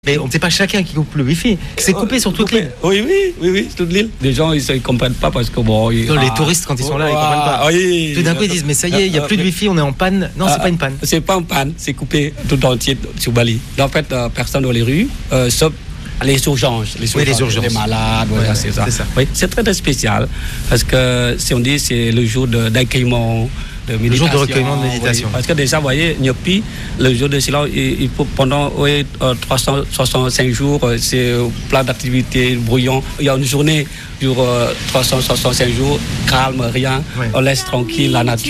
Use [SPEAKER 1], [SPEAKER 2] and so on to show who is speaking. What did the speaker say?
[SPEAKER 1] Mais on ne sait pas chacun qui coupe le Wi-Fi. C'est coupé sur toute l'île.
[SPEAKER 2] Oui, toute l'île. Les gens, ils ne comprennent pas parce que bon.
[SPEAKER 1] Non, les touristes, quand ils sont là, ils ne comprennent pas.
[SPEAKER 2] Oui.
[SPEAKER 1] Tout d'un coup, ils disent, mais ça y est, il n'y a plus de Wi-Fi, on est en panne. Non, c'est pas une panne.
[SPEAKER 2] C'est pas une panne, c'est coupé tout entier sur Bali. En fait, personne dans les rues, sauf les urgences. Les malades, voilà, c'est ça. Oui, c'est très, très spécial parce que si on dit c'est le jour d'accueillement. Le jour de recueillement de méditation. Oui, parce que déjà, vous voyez, Nyopi, le jour de silence, il faut pendant 365 jours, c'est plein d'activités, brouillon. Il y a une journée sur 365 jours, calme, rien. Oui. On laisse tranquille la nature.